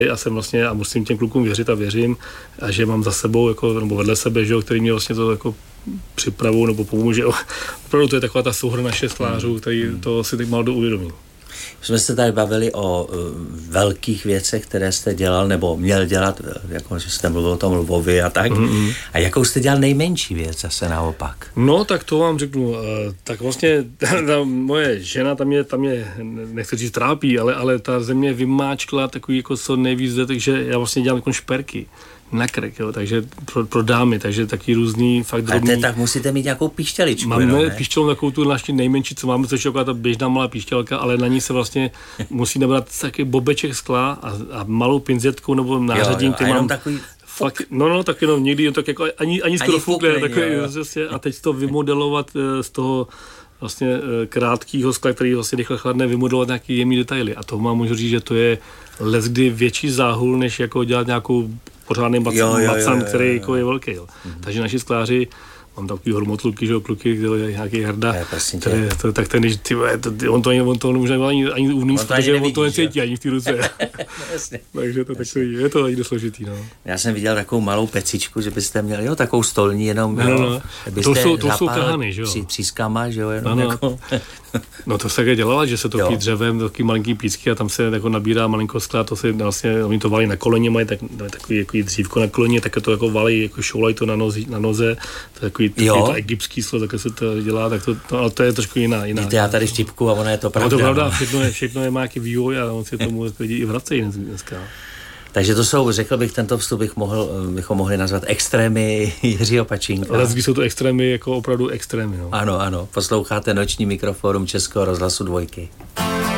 Já jsem vlastně a musím těm klukům věřit a věřím, a že mám za sebou, jako, nebo vedle sebe, že, který mě vlastně to jako připravu nebo pomůže. Opravdu to je taková ta souhra naše sklářů, který to si teď málo uvědomí. Jsme se tady bavili o velkých věcech, které jste dělal nebo měl dělat, jako že jste mluvil o tom Lvovi a tak. A jakou jste dělal nejmenší věc zase naopak? No, tak to vám řeknu. Tak vlastně ta moje žena, tam mě nechci říct trápí, ale ta země vymáčkla takový jako co nejvíc, takže já vlastně dělám jako šperky na krk, jo, takže pro dámy, takže taky různý fakt drobný. Ale tak musíte mít nějakou píšťaličku. Máme píšťalu takovou tu naši nejmenší, co máme, což je ta běžná malá píšťalka, ale na ní se vlastně musí nabrat taky bobeček skla a malou pinzetkou nebo nářadím, který mám takový fakt, no, tak jenom někdy tak jako ani skoro fukne, a teď to vymodelovat z toho vlastně krátkýho skla, který vlastně rychle chladne, vymodelovat nějaký jemný detaily. A toho mám můžu říct, že to je leckdy větší záhul, než jako dělat nějakou pořádný macan, který jako je velký. Jo. Takže naši skláři, mám takový hormotluky, že jo, kluky, nějaký Herda, tak ten, on to nemůže ani uvnitř, protože on to necítí ani v té ruce. Takže to takový, je to někde složitý, no. Já jsem viděl takovou malou pecičku, že byste měli, takovou stolní jenom, to jsou kahany, že jo. Třískama, že jo, jenom jako. No to se také dělala, že se topí dřevem, taky malinký písky a tam se jako nabírá malinko skla, to se vlastně, oni to valí na koleně, mají takový jako dřívko na koleně, tak to jako valí, jako šoulají to na noze, to to egyptský sklo, tak se to dělá, tak ale to je trošku jiná. Víte, já tady vtipku a ono je to pravda. No to pravda, všechno je má nějaký vývoj a on si tomu lidi i vracejí dneska. Takže to jsou, řekl bych, tento vstup bychom mohli nazvat extrémy Jiřího Pačínka. Ale jsou to extrémy, jako opravdu extrémy. No. Ano, posloucháte Noční mikroforum Českého rozhlasu 2.